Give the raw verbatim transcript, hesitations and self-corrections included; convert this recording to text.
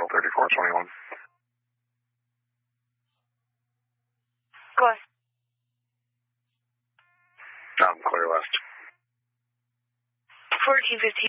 thirty-four twenty-one. Go ahead. I'm clear west. fourteen fifteen.